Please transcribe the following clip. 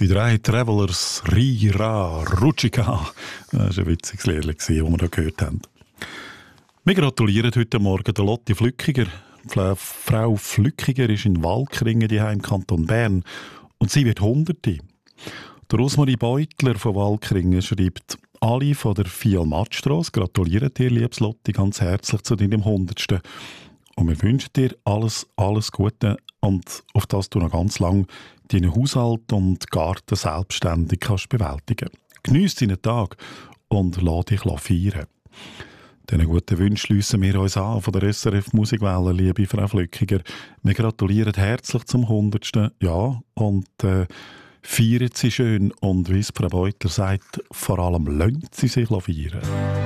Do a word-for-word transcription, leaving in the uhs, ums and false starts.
Die drei Travelers, Rira, Rutschika. Das war ein witziges Lied, das wir hier gehört haben. Wir gratulieren heute Morgen der Lotti Flückiger. Frau Flückiger ist in Walkringen, die im Kanton Bern. Und sie wird Hunderte. Der Rosmarie Beutler von Walkringen schreibt: alle von der Fialmattstrasse gratulieren dir, liebes Lotti, ganz herzlich zu deinem Hundertsten. Und wir wünschen dir alles, alles Gute und auf das du noch ganz lang deinen Haushalt und Garten selbstständig kannst bewältigen. Geniess deinen Tag und lass dich feiern. Diesen guten Wunsch schliessen wir uns an von der S R F Musikwelle, liebe Frau Flückiger. Wir gratulieren herzlich zum Hundertsten. Ja, und äh, feiern Sie schön und wie es Frau Beutler sagt, vor allem lassen Sie sich feiern.